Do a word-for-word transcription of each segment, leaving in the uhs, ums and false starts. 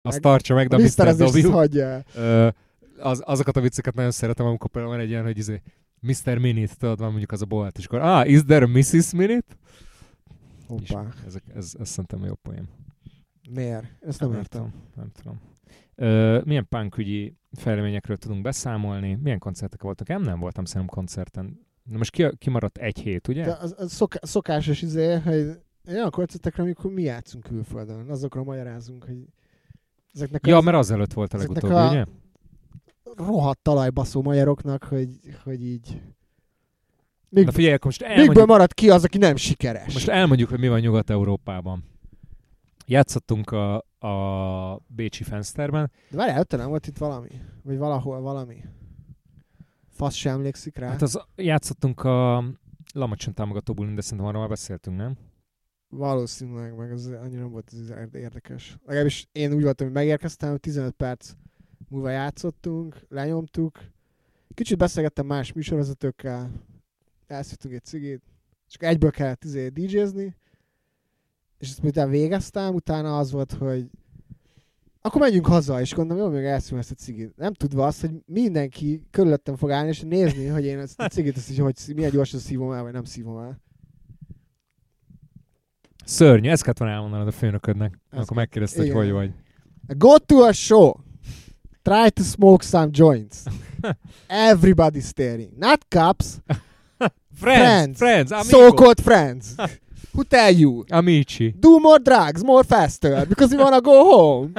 Azt tartsa meg, de a miszter W. hagyja. Ö, az, azokat a vicceket nagyon szeretem, amikor például van egy ilyen, hogy izé, miszter Minute, tudod, van mondjuk az a bolt, és akkor, ah, is there a missus Minute? Hoppá. Ez, ez, ez szerintem jó poén. Miért? Ezt nem, nem értem. Tudom, nem tudom. Ö, milyen punkügyi fejleményekről tudunk beszámolni? Milyen koncertek voltak? Nem, nem voltam szerintem koncerten. Na most ki, kimaradt egy hét, ugye? De az, az szoká, szokásos izé, hogy olyan koncertekre, amikor mi játszunk külföldön, azokra magyarázunk, hogy ezeknek ja, az, mert azelőtt volt a legutóbbi, a ugye? rohadt talajbaszó magyaroknak, hogy, hogy így... Még, Na figyelj, most elmondjuk, mígből maradt ki az, aki nem sikeres. Most elmondjuk, hogy mi van Nyugat-Európában. Játszottunk a, a bécsi Fensterben. De várjál, ötte nem volt itt valami? Vagy valahol valami? Fasz sem emlékszik rá? Hát az, játszottunk a Lamacson támogató bulin, de szerintem arra már beszéltünk, nem? Valószínűleg, meg az annyira nem volt ez érdekes. Legalábbis én úgy voltam, hogy megérkeztem, tizenöt perc múlva játszottunk, lenyomtuk. Kicsit beszélgettem más műsorvezetőkkel, elszívtunk egy cigit, csak egyből kellett izé dé jézni, és ezt miután végeztem, utána az volt, hogy akkor menjünk haza, és gondolom, jó, még elszívom ezt a cigit. Nem tudva azt, hogy mindenki körülöttem fog állni, és nézni, hogy én ezt a cigit, ezt így, hogy milyen gyorsan szívom el, vagy nem szívom el. Szörnyű, ezt kellett volna elmondanod a főnöködnek, Ez akkor megkérdezte, hogy hogy vagy. Go to a show! Try to smoke some joints. Everybody staring. Not cops. Friends, friends, friends so-called friends. Who tell you? Amici. Do more drugs, more faster, because we wanna go home.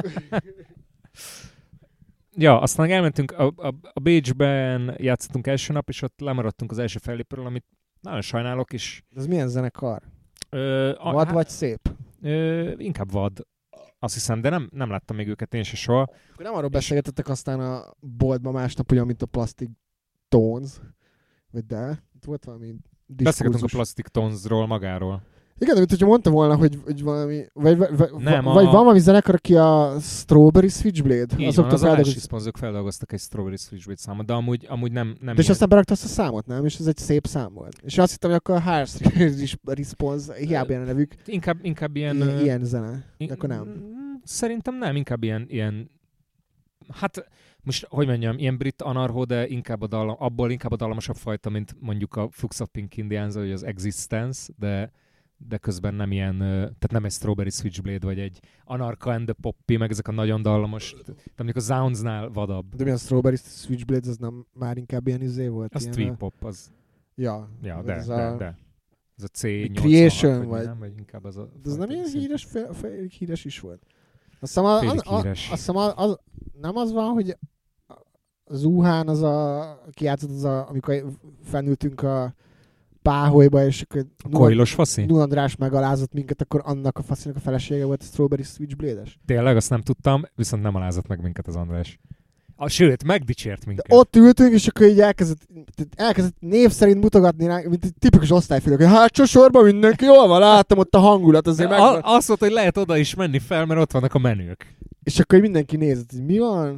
Ja, aztán elmentünk, a, a, a Bécsben játszottunk első nap, és ott lemaradtunk az első fellépőről, amit nagyon sajnálok, és... Ez milyen zenekar? Ö, a, vad hát, vagy szép? Ö, inkább vad, azt hiszem, de nem, nem láttam még őket én se soha. Akkor nem arról beszélgetettek aztán a boltban másnap, ugye, mint a Plastic Tones, vagy de? Itt volt valami beszélgetünk a Plastic Tonesról magáról. Igen, de mint hogyha mondta volna, hogy, hogy valami, vagy, vagy, nem, vagy a... van valami zenekar, aki a Strawberry Switchblade? Így van, az Alessi szponzorok feldolgoztak egy Strawberry Switchblade számot, de amúgy, amúgy nem... nem de és aztán berakta azt a számot, nem? És ez egy szép szám volt. És azt hittem, hogy akkor a Harsh Response, hiába ilyen a nevük. Inkább, inkább ilyen... Ilyen, ilyen zene. De akkor nem. Szerintem nem, inkább ilyen... ilyen hát, most, hogy mondjam, ilyen brit anarcho, de inkább a dallam, abból inkább a dallamosabb fajta, mint mondjuk a Flux of Pink Indians, vagy az Existence, de... de közben nem ilyen, tehát nem egy Strawberry Switchblade, vagy egy Anarcha and the Poppy, meg ezek a nagyon dallamos, de mondjuk a Soundsnál vadabb. De mi a Strawberry Switchblade, az nem már inkább ilyen izé volt? Az twee-pop, az... Ja. Ja, de, ez de, a... de. Ez a C nyolcvanhat, Creation, vagy... vagy... Nem, vagy inkább az a... De ez nem ilyen híres, fél, fél, híres is volt. Azt hiszem, a, a, a, azt hiszem a, az, nem az van, hogy az Wuhan az a, aki játszott, az a, amikor felnültünk a Páholyba, és akkor Koilos faszi? Null András megalázott minket, akkor annak a faszinak a felesége volt a Strawberry Switchblade-es. Tényleg, azt nem tudtam, viszont nem alázott meg minket az András. A, sőt, megdicsért minket. De ott ültünk, és akkor így elkezdett, elkezdett név szerint mutogatni ránk, mint egy tipikus osztályfőnök, hogy hátsó sorban mindenki jól van, láttam ott a hangulat. Azért meg... a, azt mondta, hogy lehet oda is menni fel, mert ott vannak a menők. És akkor mindenki nézett, hogy mi van?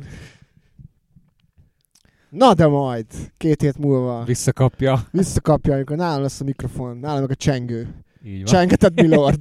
Na de majd, két hét múlva. Visszakapja. Visszakapja, amikor nálam lesz a mikrofon, nálam meg a csengő. Így van. Csengetett Milord.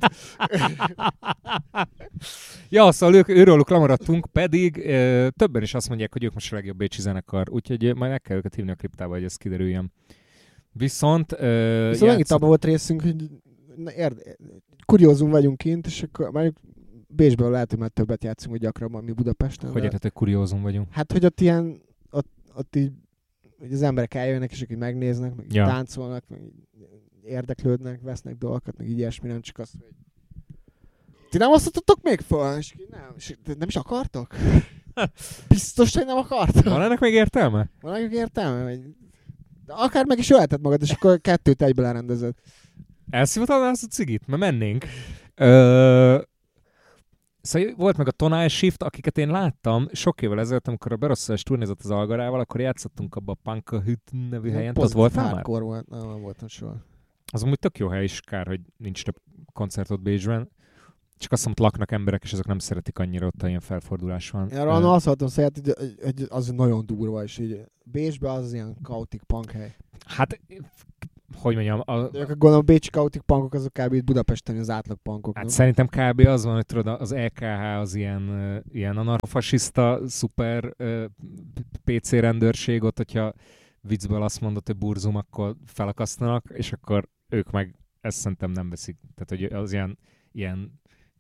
Ja, szóval ők, őrőlük lemaradtunk, pedig e, többen is azt mondják, hogy ők most a legjobb bécsi zenekar, úgyhogy majd meg kell őket hívni a kriptába, hogy ez kiderüljön. Viszont... E, Viszont játszom... megint abban volt részünk, hogy érde... kuriózum vagyunk kint, és akkor már Bécsből lehet, hogy már többet játszunk, hogy gyakrabban mi Budapesten. Hogy érted, hogy kuriózum vagyunk? Hát, hogy ott ilyen, ott, ott így, hogy az emberek eljönnek, és akkor megnéznek, meg ja. táncolnak, meg érdeklődnek, vesznek dolgokat, meg így ilyesmi, nem csak azt, hogy ti nem osztottatok még fel? És nem, és nem is akartok? Biztos, hogy nem akartok? Van ennek még értelme? Van ennek értelme? Vagy... De akár meg is ölheted magad, és akkor kettőt egyből elrendezed. Elszívottam azt a cigit? Mert mennénk. Ö... Szóval volt meg a Tonal Shift, akiket én láttam sok évvel ezelőtt, amikor a Berosszás turnézott az Algarával, akkor játszottunk abba a Punkahüt nevű helyen. Az volt már? Volt, nem, nem voltam soha. Az amúgy tök jó hely is, kár, hogy nincs több koncertot Bécsben. Csak azt mondom, laknak emberek, és azok nem szeretik annyira, ott ilyen felfordulás van. Én arra azt hallottam szeret, hogy, hogy az nagyon durva, és így Bécsben az ilyen kaotik punk hely. Hát hogy mondjam, a, De akkor gondolom, a bécsi kaotik punkok azok kb. Itt Budapesten az átlag punkok, hát nem? szerintem kb. Az van, hogy tudod, az é ká há az ilyen, uh, ilyen anarchofasiszta, szuper uh, pé cé rendőrség, ott, hogyha viccből azt mondod, hogy burzum, akkor felakasztanak, és akkor ők meg ezt szerintem nem veszik. Tehát, hogy az ilyen, ilyen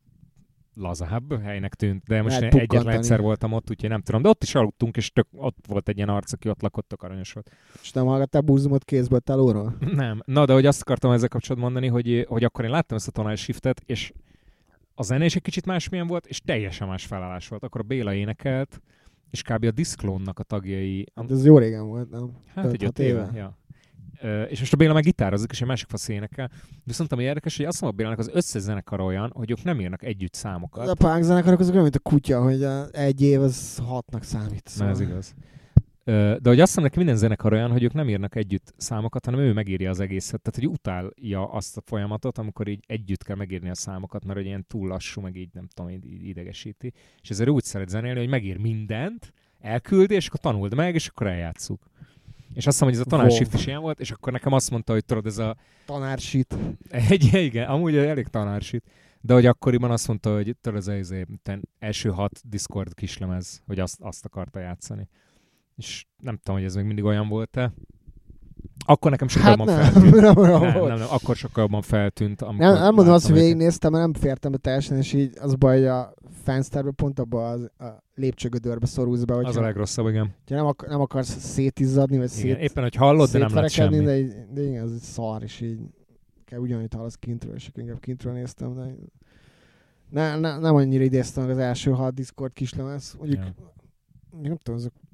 lazább helynek tűnt, de most Lehet én egyetlen pukkantani. egyszer voltam ott, úgyhogy nem tudom, de ott is aludtunk, és tök, ott volt egy ilyen arc, aki ott lakott, tök aranyos volt. És nem hallgattál burzumot kézből telóról? Nem. Na, de hogy azt akartam ezzel kapcsolatban mondani, hogy, hogy akkor én láttam ezt a tonal shiftet, és a zene is egy kicsit másmilyen volt, és teljesen más felállás volt. Akkor a Béla énekelt, és kb. A Disclone-nak a tagjai... Hát ez jó régen volt, nem? Hát Öt- egy hat öt éve. Ja. Ö, és most a Béla meg gitározik, és egy másik fasz énekel. Viszont ami érdekes, hogy azt mondom, a Bélának az összes zenekar olyan, hogy ők nem írnak együtt számokat. A punk zenekarok azok olyan, mint a kutya, hogy a egy év az hatnak számít. Na, ez igaz. Ö, De hogy azt mondom, neki minden zenekar olyan, hogy ők nem írnak együtt számokat, hanem ő megírja az egészet. Tehát, hogy utálja azt a folyamatot, amikor így együtt kell megírni a számokat, mert hogy ilyen túl lassú, meg így nem tudom, így így idegesíti. És ezért úgy szeret zenélni, hogy megír mindent, elküldi, és akkor tanuld meg, és akkor eljátszuk. És azt mondom, hogy ez a Tonal Wow. Shift is ilyen volt, és akkor nekem azt mondta, hogy tudod, ez a... Tanársit. Egy, igen, amúgy elég tanársit. De hogy akkoriban azt mondta, hogy tudod, ez az első hat Discord kislemez, hogy azt, azt akarta játszani. És nem tudom, hogy ez még mindig olyan volt-e. Akkor nekem sokkal Hát jobban nem, feltűnt. nem, Nem, olyan nem, volt. nem, nem, akkor sokkal jobban feltűnt. amikor Nem, nem mondom azt, hogy láttam őket. végignéztem, mert nem fértem be teljesen, és így az baj, hogy a fansztárban pont abban az, a lépcsőgödörbe szorulsz be, Az a hogyha, legrosszabb, igen. hogyha nem, akar, nem akarsz szétizzadni, vagy igen. szét, Éppen, hogy hallod, de nem lát szétverekedni, semmi. de, így- de igen, az egy szar, és így kell ugyanúgy hallasz kintről, és akkor inkább kintről néztem, de ne, ne, nem annyira idéztem meg az első hat Discord kislemez. Mondjuk, Ja. mondjuk nem tudom, azok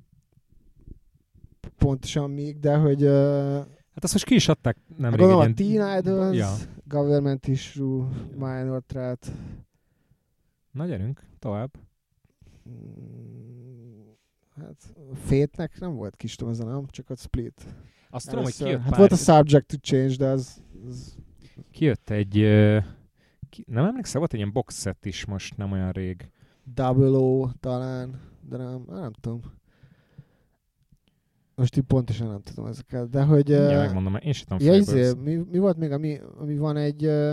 pontosan még, de hogy uh, Hát azt most ki is adták nemrég gondolom a egy ilyen... Teen Idols, Ja. Government Issue, Minor Threat, Na gyerünk, tovább. mm, hát Fate-nek nem volt kis lemeze, nem? Csak a Split. Azt tudom, hogy Először- kijött hát pár... volt a Subject to Change, de az, az Kijött egy... ö, Ki... Nem emlékszem, volt egy ilyen box set is most, nem olyan rég. Double O talán, de nem, nem tudom. Most így pontosan nem tudom ezeket, de hogy... Ja, Uh, megmondom, én sem tudom ja, fejből. izé, mi, mi volt még, ami, ami van egy... Uh,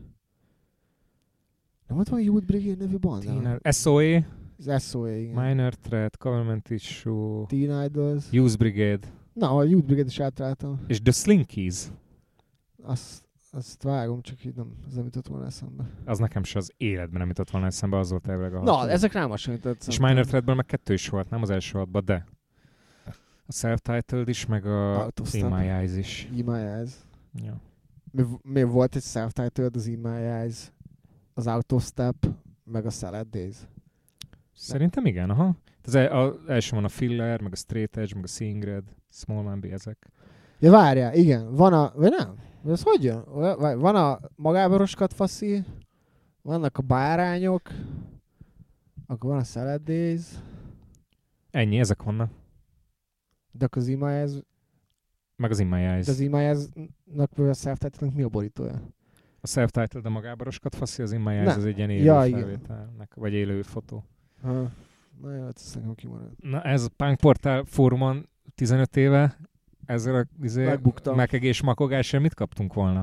nem volt valami Youth Brigade nevű banda? Teen- es o á, Az es o á, igen. Minor Threat, Government Issue, Teen Idols. Youth Brigade, Na, a Youth Brigade is átráltam. és The Slinkies. Azt, azt vágom, csak így nem, az nem jutott volna eszembe. Az nekem se az életben nem jutott volna eszembe, az volt elvileg a Na, hatodik. ezek rám hasonlított. És Minor Threatből meg kettő is volt, nem az első hatban, de a Self-Titled is, meg a Out of In Step. My Eyes is. In My Eyes. Ja. Mi, mi volt egy self-titled, az In My Eyes, az Out of Step, meg a Salad Days. Szerintem igen, aha. Az el, a, első van a Filler, meg a Straight Edge, meg a Seeing Red, Small Man B, ezek. Ja, várjál, igen, van a, vagy nem? Vagy ez hogy jön? Vagy van a magában faszi, vannak a bárányok, akkor van a Salad Days, Ennyi, ezek vannak. de akkor az In My Eyes, Meg az In My Eyes. de az In My Eyes-nak vagy a self-titled mi a borítója? A Self-Titled, a magábaroskat faszi, az In My Eyes, Nem. az egy ilyen élő Ja, igen. felvételnek, vagy élő fotó. Ha. Na jó, hát ezt nekem kimarad. Na ez a Punk Portál fórumon tizenöt éve, ezzel a izé, Megbuktam. mekegés, makogással mit kaptunk volna?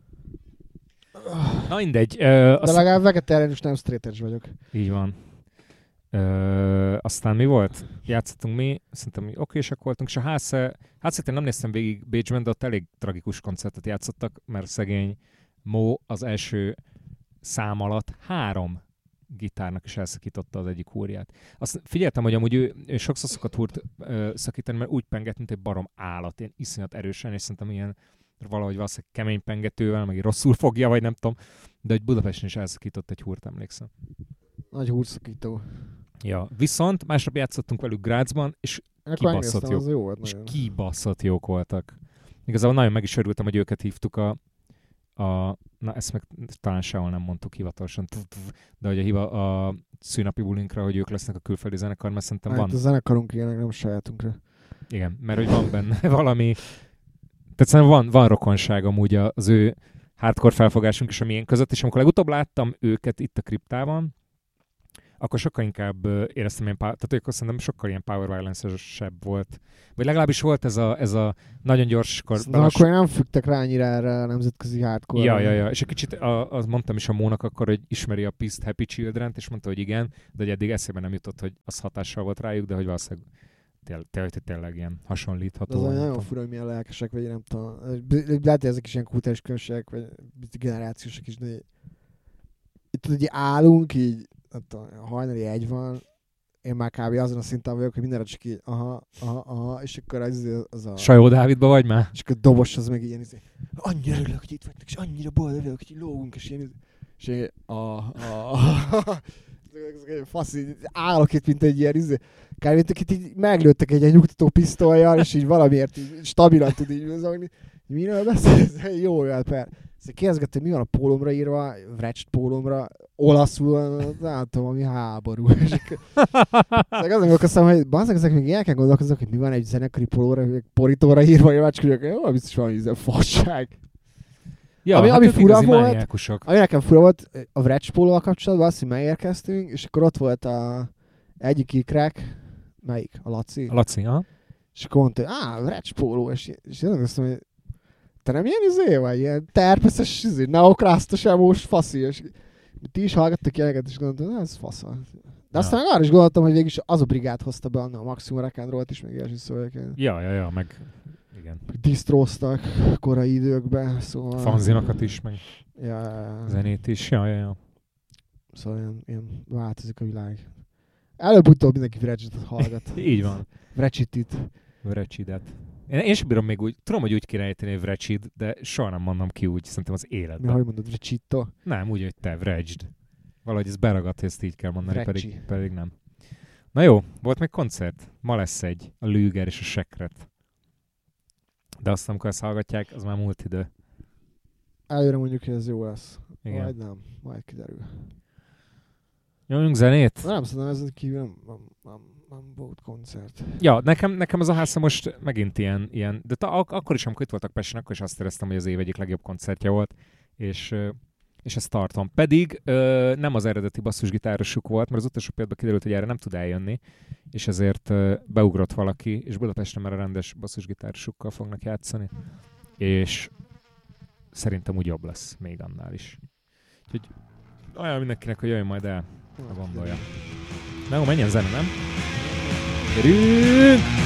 Na mindegy. Ö, De azt... legalább vegetariánus, nem straight edge vagyok. Így van. Ö, aztán mi volt? Játszottunk mi, szerintem mi okésak voltunk, és a Hásze, hát én nem néztem végig Bécsben, de ott elég tragikus koncertet játszottak, mert szegény Mo az első szám alatt három gitárnak is elszakította az egyik húrját. Azt figyeltem, hogy amúgy ő, ő sokszor szokott húrt ö, szakítani, mert úgy penget, mint egy barom állat, ilyen iszonyat erősen, és szerintem ilyen valahogy valószínűleg kemény pengetővel, meg így rosszul fogja, vagy nem tudom, de hogy Budapesten is elszakított egy húrt, emlékszem. Nagy húrszakító. Ja, viszont másnap játszottunk velük Grazban, és Akkor Kibaszott megnéztem, jó. az jó volt és nagyon. kibaszott jók voltak. Igazából nagyon meg is örültem, hogy őket hívtuk a, a na ezt meg talán sehol nem mondtuk hivatalosan, de hogy a, hiva, a szűnapi bulinkra, hogy ők lesznek a külföldi zenekar, mert szerintem Hát van. a zenekarunk ilyenek, nem sajátunkra. Igen, mert hogy van benne valami, tehát szerintem van, van rokonság amúgy az ő hardcore felfogásunk és a miénk között, és amikor legutóbb láttam őket itt a kriptában, akkor sokkal inkább uh, éreztem ilyen, tehát akkor szerintem sokkal ilyen power violence-esebb volt. Vagy legalábbis volt ez a, ez a nagyon gyors... Kor, Na, belass... akkor nem fügtek rá annyira erre a nemzetközi hardcore. Ja, ja, ja. És egy kicsit a, az mondtam is a Mónak akkor, hogy ismeri a Pist Happy Children-t, és mondta, hogy igen, de hogy eddig eszébe nem jutott, hogy az hatással volt rájuk, de hogy valószínűleg Tél, tél, tényleg ilyen hasonlítható. Az nagyon fura, hogy milyen lelkesek, vagy nem tudom. Lehet, hogy ezek is ilyen kultúrás különbségek, vagy generációsak is, de itt tudod, így állunk, így nem tudom, a hajnali egy van, én már kb. Azon a szinten vagyok, hogy mindenre csak így aha, aha, aha, és akkor az, az a... Sajó Dávidba vagy már? És akkor dobos az meg ilyen, izé, annyira örülök, hogy itt vagytok, és annyira boldog vagyok, hogy így lógunk, és ilyen, és én, a, a, a, fasz, így állok itt, mint egy ilyen, izé, kár, mint akit így meglőttek egy ilyen nyugtató pisztollyal, és így valamiért így stabilan tud így mozogni. Miről beszélsz? Jó, jól per. Kérdezgettem, mi van a pólomra írva, Wretched pólomra, olaszul, nem tudom, ami háború. És akkor azon gondolkoztam, hogy bazdmeg, ezek még ilyeneken gondolkozok, hogy mi van egy zenekari pólóra, porítóra írva, hogy mácskodjak, jó, biztos valami ez a fasság. Ja, ami, hát ami fura volt, mániákusok. ami nekem fura volt, a Wretched pólóval kapcsolatban azt, hogy megérkeztünk, és akkor ott volt a egyik ikrek, melyik? A Laci? A Laci, aha. És akkor mondta, hogy á, Wretched póló, és, és én gondolkoztam, hogy te nem ilyen izé vagy, ilyen terpeszes, izé, neoklásztos emós faszi, és ti is hallgattak ilyeneket, és gondoltam, ez fasza. De aztán meg arra is gondoltam, hogy végülis az a brigád hozta be a Maximum Rock and Rollt is, meg ilyesmi szóval. Ja, ja, ja, meg igen. Disztróztak korai időkben, szóval... Fanzinokat is, meg ja, zenét is, ja, ja, ja. Szóval ilyen, ilyen változik a világ. Előbb-utóbb mindenki Wretched-et hallgat. Így van. Wretched-it. Wretched-et. Én, én sem bírom még úgy, tudom, hogy úgy kéne ejteni, hogy Wretched, de soha nem mondom ki úgy, szerintem az életben. Mi, hogy mondod, Wretched-to? Nem, úgy, hogy te, Wretched. Valahogy ez beragadt, hogy ezt így kell mondani, pedig, Wretched. pedig nem. Na jó, volt még koncert. Ma lesz egy, a Lüger és a Sekret. De azt, amikor ezt hallgatják, az már múlt idő. Előre mondjuk, hogy ez jó lesz. Igen. Majd nem, majd kiderül. Nyomjunk zenét? Na, nem szerintem ezen kívül nem, nem, nem, nem volt koncert. Ja, nekem, nekem az a háza most megint ilyen, ilyen de ta, ak- akkor is, amikor itt voltak Pesten, akkor is azt éreztem, hogy az év egyik legjobb koncertje volt, és, és ezt tartom. Pedig ö, nem az eredeti basszusgitárosuk volt, mert az utolsó pillanatban kiderült, hogy erre nem tud eljönni, és ezért ö, beugrott valaki, és Budapesten már a rendes basszusgitárosukkal fognak játszani, és szerintem úgy jobb lesz még annál is. Úgyhogy olyan mindenkinek, hogy jöjjön majd el, ha gondolja. Na jó, menjen zene, nem? Gyerünk!